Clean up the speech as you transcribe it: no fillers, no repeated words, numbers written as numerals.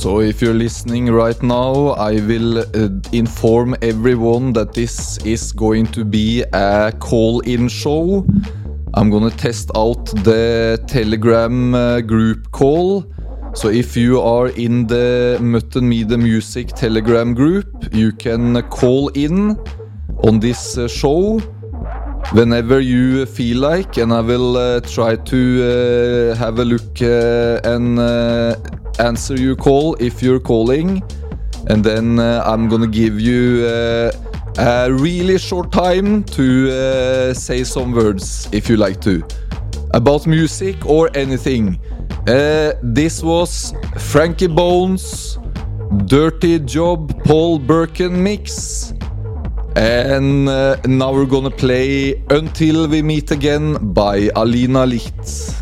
So if you're listening right now, I will inform everyone that this is going to be a call-in show. I'm gonna test out the Telegram group call. So if you are in the Mutton Me The Music Telegram group, you can call in on this show whenever you feel like, and I will try to have a look and answer your call if you're calling, and then I'm gonna give you a really short time to say some words if you like to about music or anything. This was Frankie Bones, Dirty Job, Paul Birkin mix, and now we're gonna play Until We Meet Again by Alina Licht.